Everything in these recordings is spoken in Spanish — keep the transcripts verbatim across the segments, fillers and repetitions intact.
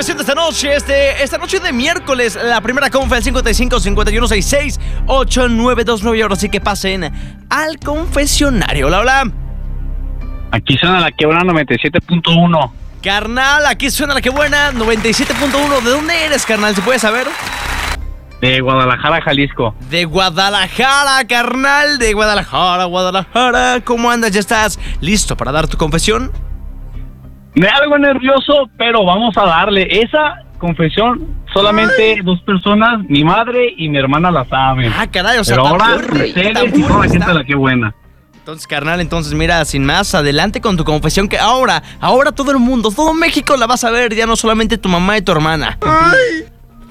confesión de esta noche, este, esta noche de miércoles, la primera confa del cincuenta y cinco, cincuenta y uno, sesenta y seis, ochenta y nueve veintinueve. Ahora sí que pasen al confesionario. Hola, hola. Aquí suena la que buena noventa y siete punto uno. Carnal, aquí suena la que buena noventa y siete punto uno. ¿De dónde eres, carnal? ¿Se puede saber? De Guadalajara, Jalisco. De Guadalajara, carnal. De Guadalajara, Guadalajara. ¿Cómo andas? ¿Ya estás listo para dar tu confesión? Me algo nervioso, pero vamos a darle. Esa confesión, solamente Ay. dos personas, mi madre y mi hermana la saben. Ah, caray, o sea, pero ahora ustedes y toda la gente de la que buena. Entonces, carnal, entonces mira, sin más, adelante con tu confesión, que ahora, ahora todo el mundo, todo México la vas a ver, ya no solamente tu mamá y tu hermana. Ay.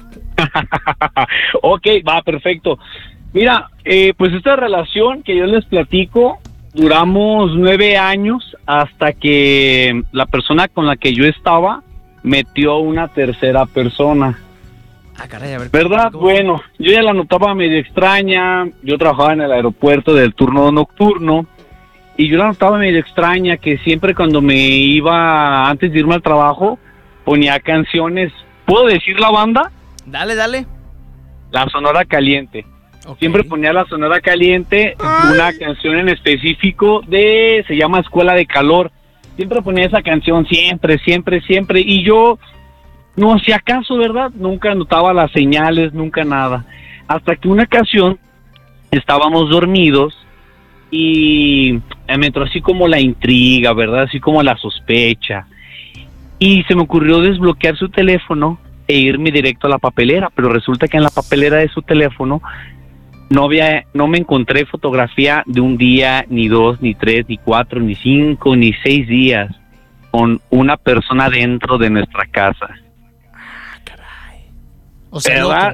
Ok, va, perfecto. Mira, eh, pues esta relación que yo les platico, duramos nueve años hasta que la persona con la que yo estaba metió una tercera persona. Ah, caray, a ver. ¿Verdad? ¿Cómo? Bueno, yo ya la notaba medio extraña. Yo trabajaba en el aeropuerto del turno nocturno y yo la notaba medio extraña, que siempre cuando me iba, antes de irme al trabajo, ponía canciones. ¿Puedo decir la banda? Dale, dale. La Sonora Caliente. Okay. Siempre ponía la Sonora Caliente, Ay. una canción en específico de, se llama Escuela de Calor. Siempre ponía esa canción, siempre, siempre, siempre. Y yo no hacía caso, ¿verdad? Nunca notaba las señales, nunca nada. Hasta que una ocasión estábamos dormidos y me entró así como la intriga, ¿verdad? Así como la sospecha. Y se me ocurrió desbloquear su teléfono e irme directo a la papelera, pero resulta que en la papelera de su teléfono no había, no me encontré fotografía de un día, ni dos, ni tres, ni cuatro, ni cinco, ni seis días con una persona dentro de nuestra casa. Ah, caray. O sea, ¿verdad?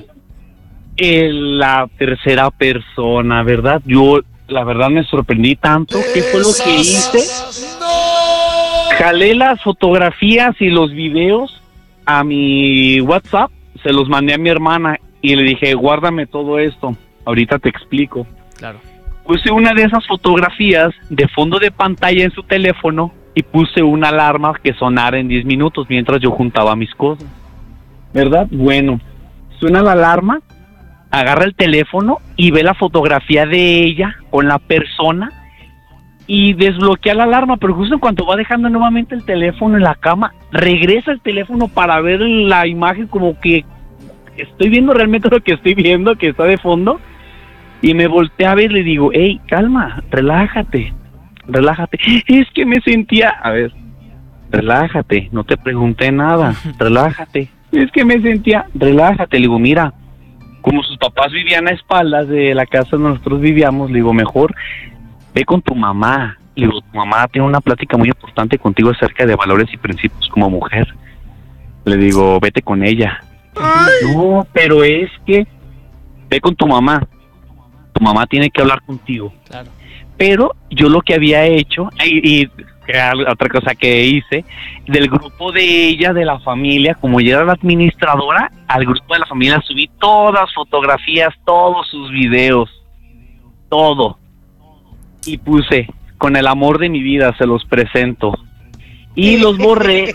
El, la tercera persona, ¿verdad? Yo, la verdad, me sorprendí tanto. ¿Qué fue lo que hice? ¡No! Jalé las fotografías y los videos a mi WhatsApp, se los mandé a mi hermana y le dije, guárdame todo esto, ahorita te explico. Claro. Puse una de esas fotografías de fondo de pantalla en su teléfono y puse una alarma que sonara en diez minutos mientras yo juntaba mis cosas. ¿Verdad? Bueno, suena la alarma, agarra el teléfono y ve la fotografía de ella con la persona y desbloquea la alarma, pero justo en cuanto va dejando nuevamente el teléfono en la cama, regresa el teléfono para ver la imagen, como que estoy viendo realmente lo que estoy viendo, que está de fondo, y me volteé a ver y le digo, hey, calma, relájate, relájate. Es que me sentía, a ver, relájate, no te pregunté nada, relájate. Es que me sentía, relájate, le digo, mira, como sus papás vivían a espaldas de la casa donde nosotros vivíamos, le digo, mejor ve con tu mamá. Le digo, tu mamá tiene una plática muy importante contigo acerca de valores y principios como mujer. Le digo, vete con ella. Ay. No, pero es que ve con tu mamá. Tu mamá tiene que hablar contigo. Claro. Pero yo lo que había hecho, y, y otra cosa que hice, del grupo de ella, de la familia, como ella era la administradora, al grupo de la familia subí todas fotografías, todos sus videos, todo. Y puse, con el amor de mi vida se los presento. Y los borré.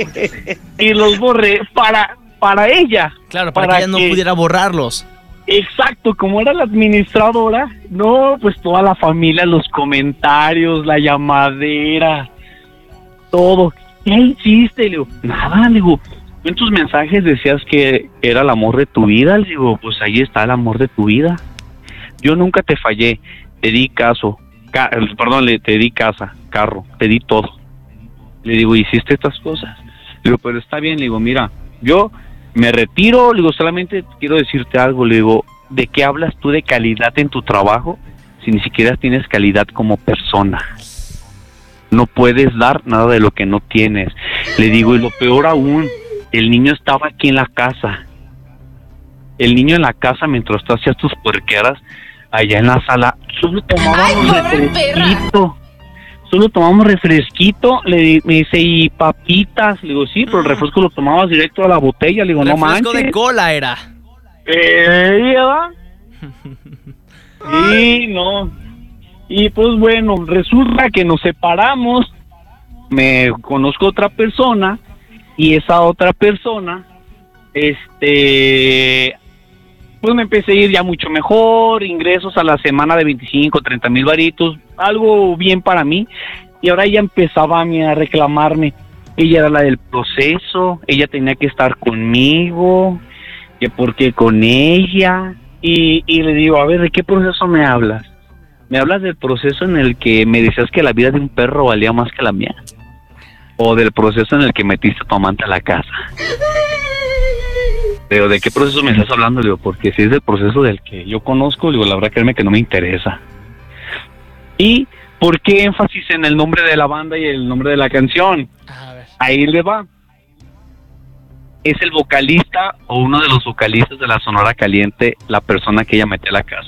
y los borré para, para ella. Claro, para, para que ella que, no pudiera borrarlos. Exacto, como era la administradora, no, pues toda la familia, los comentarios, la llamadera, todo. ¿Qué hiciste? Le digo, nada, le digo, en tus mensajes decías que era el amor de tu vida. Le digo, pues ahí está el amor de tu vida. Yo nunca te fallé, te di caso. Ca- perdón, le te di casa, carro, te di todo. Le digo, hiciste estas cosas. Le digo, pero está bien, le digo, mira, yo me retiro, le digo, solamente quiero decirte algo, le digo, ¿de qué hablas tú de calidad en tu trabajo si ni siquiera tienes calidad como persona? No puedes dar nada de lo que no tienes. Le digo, y lo peor aún, el niño estaba aquí en la casa. El niño en la casa, mientras tú hacías tus puerqueras, allá en la sala, solo tomábamos refresquito. Solo tomamos refresquito. Le me dice, ¿y papitas? Le digo, sí, pero el refresco lo tomabas directo a la botella. Le digo, no manches. Refresco de cola era. Eh, ¿verdad? Sí, no. Y pues bueno, resulta que nos separamos. Me conozco otra persona y esa otra persona, este, pues me empecé a ir ya mucho mejor, ingresos a la semana de veinticinco, treinta mil varitos, algo bien para mí, y ahora ella empezaba a, mí a reclamarme. Ella era la del proceso, ella tenía que estar conmigo, que porque con ella, y, y le digo, a ver, ¿de qué proceso me hablas? ¿Me hablas del proceso en el que me decías que la vida de un perro valía más que la mía? ¿O del proceso en el que metiste a tu amante a la casa? Pero ¿de qué proceso me estás hablando? Le digo, porque si es del proceso del que yo conozco, le digo, la verdad, créeme que no me interesa. ¿Y por qué énfasis en el nombre de la banda y el nombre de la canción? A ver. Ahí le va. Es el vocalista o uno de los vocalistas de la Sonora Caliente, la persona que ella metió a la casa.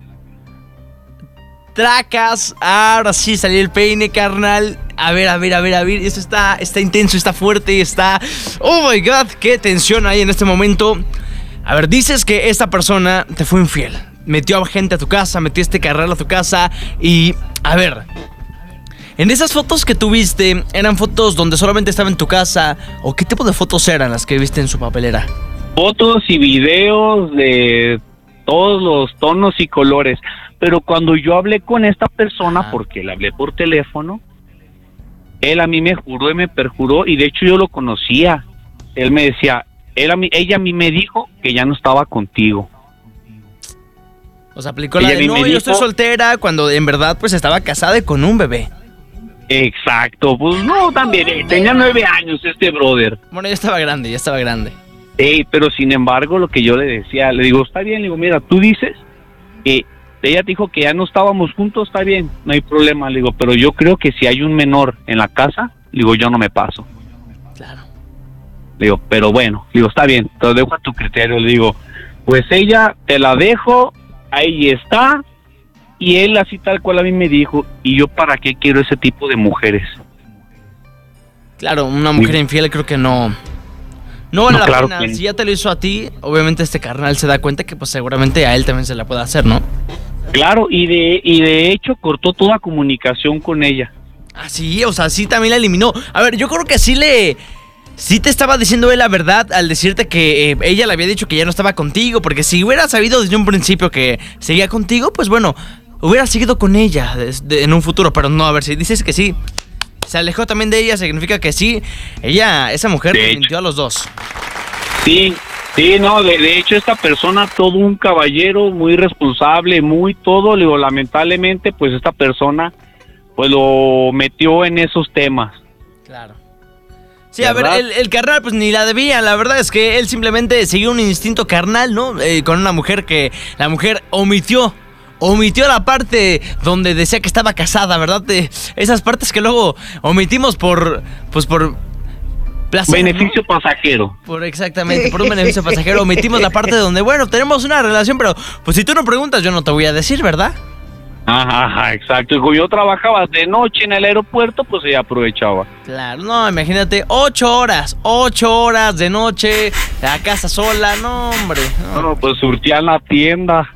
Tracas, ahora sí salió el peine, carnal. A ver, a ver, a ver, a ver. Esto está, está intenso, está fuerte, está... Oh my God, qué tensión hay en este momento. A ver, dices que esta persona te fue infiel. Metió a gente a tu casa, metió este carnal a tu casa. Y, a ver, en esas fotos que tuviste, ¿eran fotos donde solamente estaba en tu casa? ¿O qué tipo de fotos eran las que viste en su papelera? Fotos y videos de todos los tonos y colores. Pero cuando yo hablé con esta persona, ah. porque le hablé por teléfono, él a mí me juró y me perjuró, y de hecho yo lo conocía. Él me decía, él a mí, ella a mí me dijo que ya no estaba contigo. O sea, aplicó la de, no, yo dijo, estoy soltera, cuando en verdad pues estaba casada y con un bebé. Exacto, pues no, también, eh, tenía nueve años este brother. Bueno, ya estaba grande, ya estaba grande. Sí, pero sin embargo, lo que yo le decía, le digo, está bien, le digo, mira, tú dices que ella te dijo que ya no estábamos juntos, está bien, no hay problema, le digo, pero yo creo que si hay un menor en la casa, le digo, yo no me paso. Claro. Le digo, pero bueno, le digo, está bien, te lo dejo a tu criterio, le digo, pues ella, te la dejo, ahí está, y él así tal cual a mí me dijo, y yo para qué quiero ese tipo de mujeres. Claro, una mujer sí. infiel creo que no... No vale no, la claro pena, que... si ya te lo hizo a ti, obviamente este carnal se da cuenta que pues seguramente a él también se la puede hacer, ¿no? Claro, y de y de hecho cortó toda comunicación con ella. Ah, sí, o sea, sí también la eliminó. A ver, yo creo que sí le... Sí te estaba diciendo él la verdad al decirte que eh, ella le había dicho que ya no estaba contigo, porque si hubiera sabido desde un principio que seguía contigo, pues bueno, hubiera seguido con ella de, de, en un futuro, pero no, a ver, si dices que sí, se alejó también de ella, significa que sí, ella, esa mujer le mintió a los dos. Sí, sí, no, de, de hecho esta persona, todo un caballero, muy responsable, muy todo, le digo, lamentablemente, pues esta persona, pues lo metió en esos temas. Claro. Sí, ¿verdad? A ver, el, el carnal pues ni la debía, la verdad es que él simplemente siguió un instinto carnal, ¿no? Eh, con una mujer que la mujer omitió, omitió la parte donde decía que estaba casada, ¿verdad? De esas partes que luego omitimos por, pues por... placer, beneficio, ¿no? Pasajero. Por exactamente, por un beneficio pasajero omitimos la parte donde, bueno, tenemos una relación, pero pues si tú no preguntas yo no te voy a decir, ¿verdad? Ajá, ajá, exacto. Y como yo trabajaba de noche en el aeropuerto, pues ella aprovechaba. Claro, no, imagínate, ocho horas, ocho horas de noche, a casa sola, no, hombre. No, no pues surtían la tienda.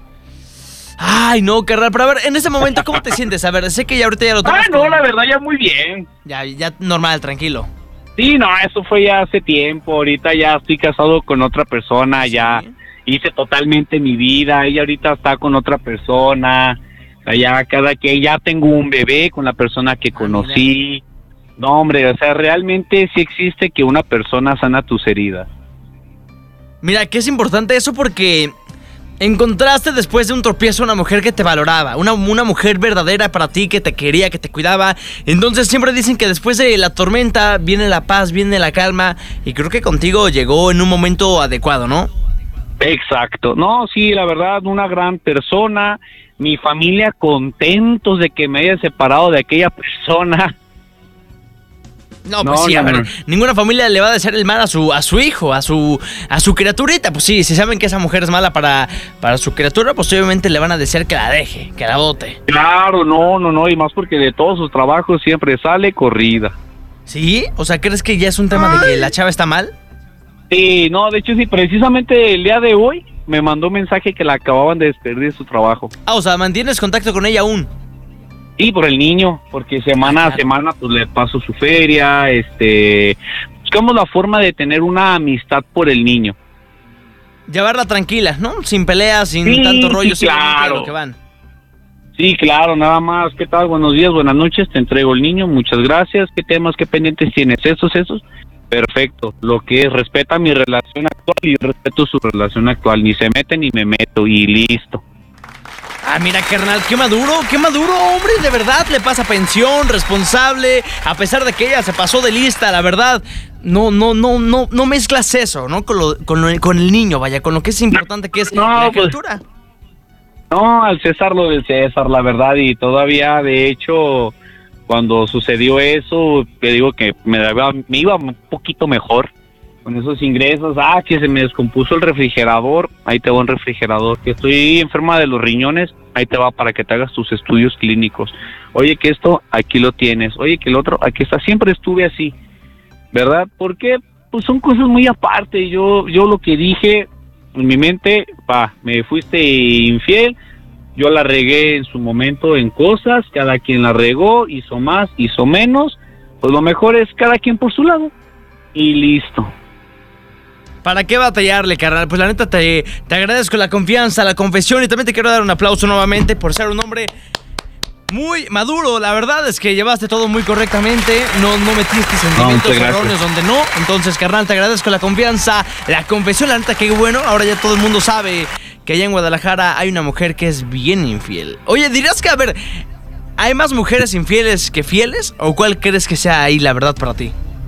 Ay, no, carnal, pero a ver, en ese momento, ¿cómo te sientes? A ver, sé que ya ahorita ya lo tomas. Ah, no, como... la verdad, ya muy bien. Ya, ya normal, tranquilo. Sí, no, eso fue ya hace tiempo, ahorita ya estoy casado con otra persona, ¿sí? Ya hice totalmente mi vida, ella ahorita está con otra persona. Ya cada que ya tengo un bebé con la persona que conocí. No, hombre, o sea, realmente sí existe que una persona sana tus heridas. Mira, que es importante eso porque encontraste después de un tropiezo una mujer que te valoraba, una, una mujer verdadera para ti, que te quería, que te cuidaba. Entonces siempre dicen que después de la tormenta viene la paz, viene la calma, y creo que contigo llegó en un momento adecuado, ¿no? Exacto. No, sí, la verdad, una gran persona. Mi familia contentos de que me haya separado de aquella persona. No, pues no, sí, no, a ver, no. Ninguna familia le va a desear el mal a su a su hijo, a su a su criaturita. Pues sí, si saben que esa mujer es mala para, para su criatura, pues obviamente le van a desear que la deje, que la bote. Claro, no, no, no, y más porque de todos sus trabajos siempre sale corrida. ¿Sí? O sea, ¿crees que ya es un tema Ay. de que la chava está mal? Sí, no, de hecho sí, precisamente el día de hoy me mandó un mensaje que la acababan de despedir de su trabajo. Ah, o sea, ¿mantienes contacto con ella aún? Sí, por el niño, porque semana a semana pues le paso su feria, este, buscamos la forma de tener una amistad por el niño. Llevarla tranquila, ¿no? Sin peleas, sin Sí, tanto rollo, sí, simplemente claro. de lo que van. Sí, claro, nada más. ¿Qué tal? Buenos días, buenas noches. Te entrego el niño. Muchas gracias. ¿Qué temas, qué pendientes tienes? Esos, esos. Perfecto. Lo que es, respeta mi relación actual y yo respeto su relación actual. Ni se mete ni me meto y listo. Ah, mira, carnal, qué maduro, qué maduro, hombre, de verdad, le pasa pensión, responsable, a pesar de que ella se pasó de lista, la verdad, no, no, no, no, no mezclas eso, ¿no? Con lo, con lo, con el niño, vaya, con lo que es importante que es No, la pues, criatura. No, al César lo del César, la verdad, y todavía, de hecho, cuando sucedió eso, te digo que me, daba, me iba un poquito mejor con esos ingresos. Ah, que se me descompuso el refrigerador, ahí te va un refrigerador. Que estoy enferma de los riñones, ahí te va para que te hagas tus estudios clínicos. Oye, que esto, aquí lo tienes. Oye, que el otro, aquí está. Siempre estuve así, ¿verdad? Porque pues son cosas muy aparte. Yo, yo lo que dije en mi mente, pa, me fuiste infiel. Yo la regué en su momento en cosas, cada quien la regó, hizo más, hizo menos. Pues lo mejor es cada quien por su lado. Y listo. ¿Para qué batallarle, carnal? Pues la neta te, te agradezco la confianza, la confesión y también te quiero dar un aplauso nuevamente por ser un hombre muy maduro. La verdad es que llevaste todo muy correctamente, no, no metiste sentimientos No, erróneos donde no. Entonces, carnal, te agradezco la confianza, la confesión, la neta, qué bueno. Ahora ya todo el mundo sabe que allá en Guadalajara hay una mujer que es bien infiel. Oye, dirías que, a ver, ¿hay más mujeres infieles que fieles? ¿O cuál crees que sea ahí la verdad para ti?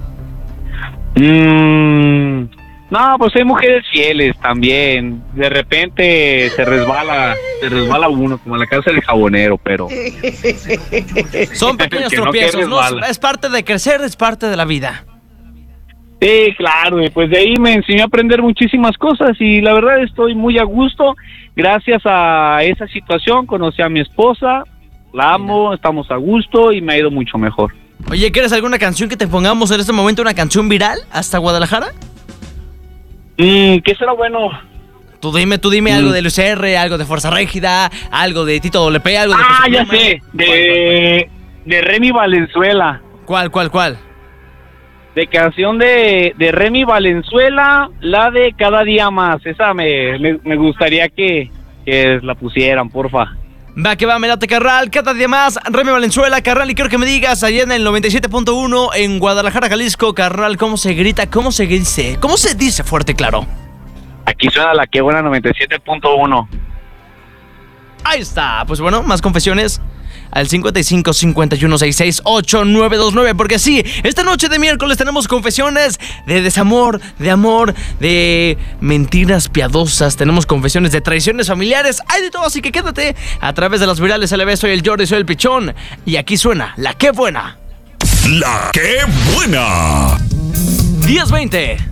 Mmm... No, pues hay mujeres fieles también. De repente se resbala, se resbala uno, como en la casa del jabonero, pero... Son pequeños Que no tropiezos, quede ¿no? resbala. Es parte de crecer, es parte de la vida. Sí, claro, y pues de ahí me enseñó a aprender muchísimas cosas y la verdad estoy muy a gusto. Gracias a esa situación conocí a mi esposa, la amo, estamos a gusto y me ha ido mucho mejor. Oye, ¿quieres alguna canción que te pongamos en este momento, una canción viral hasta Guadalajara? Mm, ¿Qué será bueno? Tú dime, tú dime Mm. algo de Luis R, algo de Fuerza Régida, algo de Tito W P, algo de... Ah, Peso ya Pluma. sé, de, de Remy Valenzuela. ¿Cuál, cuál, cuál? De canción de, de Remy Valenzuela, la de Cada Día Más. Esa me, me, me gustaría que, que la pusieran, porfa. Va que va, me late, carnal. Cada día más, Remy Valenzuela, carnal. Y quiero que me digas, allá en el noventa y siete punto uno, en Guadalajara, Jalisco, carnal, ¿cómo se grita? ¿Cómo se dice? ¿Cómo se dice fuerte y claro? Aquí suena la que buena noventa y siete punto uno. Ahí está. Pues bueno, más confesiones al cincuenta y cinco, cincuenta y uno, sesenta y seis, ochenta y nueve veintinueve. Porque sí, esta noche de miércoles tenemos confesiones de desamor, de amor, de mentiras piadosas. Tenemos confesiones de traiciones familiares. Hay de todo, así que quédate a través de las virales. L B, soy el Jordi, soy el Pichón. Y aquí suena la que buena. La que buena. diez veinte.